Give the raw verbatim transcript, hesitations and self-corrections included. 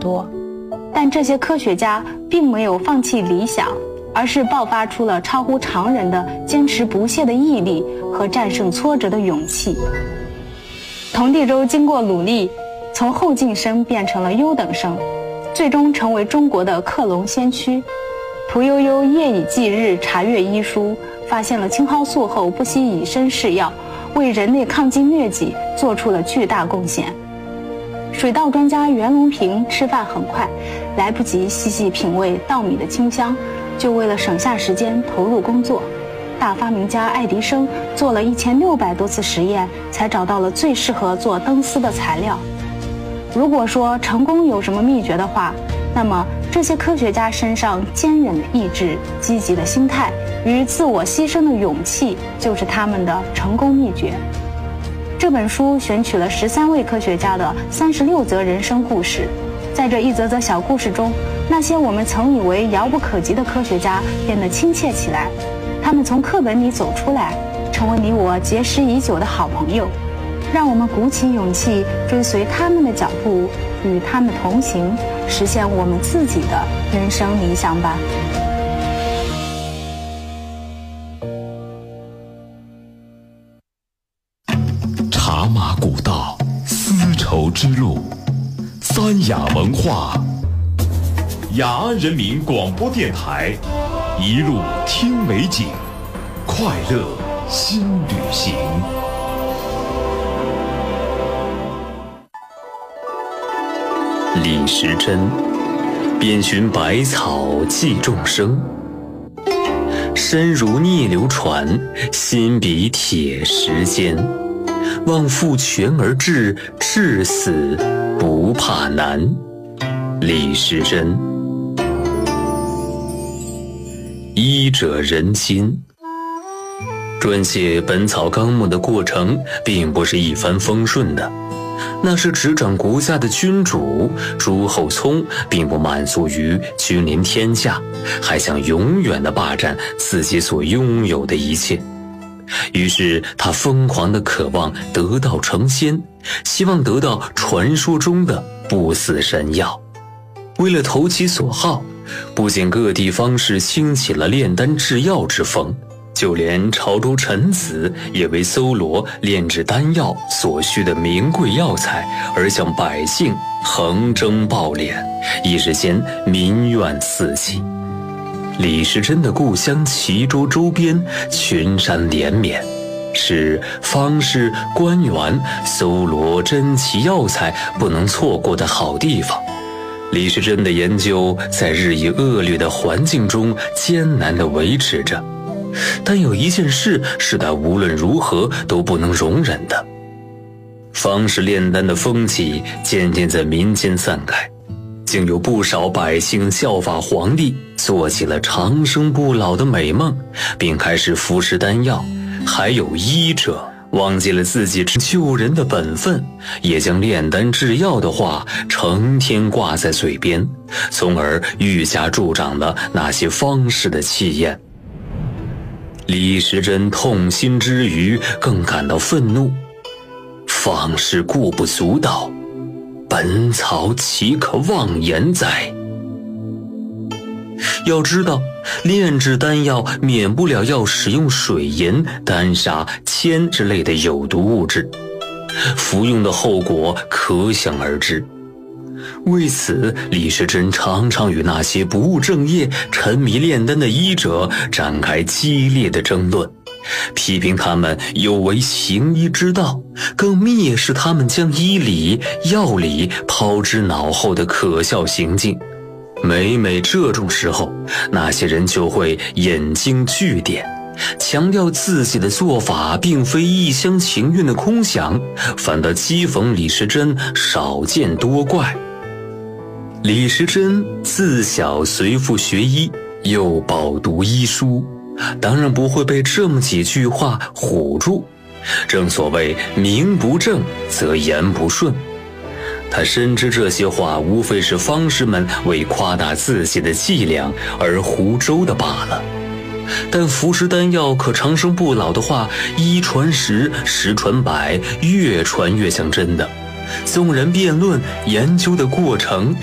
多。但这些科学家并没有放弃理想，而是爆发出了超乎常人的坚持不懈的毅力和战胜挫折的勇气。童第周经过努力，从后进生变成了优等生，最终成为中国的克隆先驱。屠呦呦夜以继日查阅医书，发现了青蒿素后不惜以身试药，为人类抗击疟疾做出了巨大贡献。水稻专家袁隆平吃饭很快，来不及细细品味稻米的清香，就为了省下时间投入工作。大发明家爱迪生做了一千六百多次实验，才找到了最适合做灯丝的材料。如果说成功有什么秘诀的话，那么这些科学家身上坚韧的意志、积极的心态与自我牺牲的勇气，就是他们的成功秘诀。这本书选取了十三位科学家的三十六则人生故事，在这一则则小故事中，那些我们曾以为遥不可及的科学家变得亲切起来，他们从课本里走出来，成为你我结识已久的好朋友。让我们鼓起勇气，追随他们的脚步，与他们同行，实现我们自己的人生理想吧。 茶马古道，丝绸之路，三雅文化，雅安人民广播电台，一路听美景，快乐新旅行。 李时珍，遍寻百草济众生，身如逆流船，心比铁石坚。望复泉而至，至死不怕难。李时珍。医者仁心。撰写《本草纲目》的过程并不是一帆风顺的，那是执掌国家的君主朱厚熜并不满足于君临天下，还想永远地霸占自己所拥有的一切。于是他疯狂地渴望得道成仙，希望得到传说中的不死神药。为了投其所好，不仅各地方士兴起了炼丹制药之风，就连潮州臣子也为搜罗炼制丹药所需的名贵药材而向百姓横征暴敛，一时间民怨四起。李时珍的故乡齐州周边群山连绵，是方士官员搜罗珍奇药材不能错过的好地方。李时珍的研究在日益恶劣的环境中艰难地维持着，但有一件事是他无论如何都不能容忍的。方士炼丹的风气渐渐在民间散开，竟有不少百姓效法皇帝，做起了长生不老的美梦，并开始服食丹药。还有医者忘记了自己救人的本分，也将炼丹制药的话成天挂在嘴边，从而愈加助长了那些方士的气焰。李时珍痛心之余，更感到愤怒。方士固不足道，本草岂可妄言哉？要知道，炼制丹药免不了要使用水银、丹砂、铅之类的有毒物质，服用的后果可想而知。为此，李时珍常常与那些不务正业、沉迷炼丹的医者展开激烈的争论，批评他们有违行医之道，更蔑视他们将医理、药理抛之脑后的可笑行径。每每这种时候，那些人就会引经据典，强调自己的做法并非一厢情愿的空想，反倒讥讽李时珍少见多怪。李时珍自小随父学医，又饱读医书，当然不会被这么几句话唬住。正所谓名不正则言不顺，他深知这些话无非是方士们为夸大自己的伎俩而胡诌的罢了。但服食丹药可长生不老的话，一传十，十传百，越传越像真的。纵然辩论研究的过程